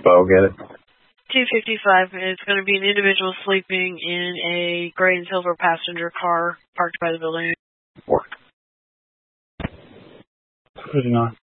I'll get it. 255. It's going to be an individual sleeping in a gray and silver passenger car parked by the building. Work. Putting on.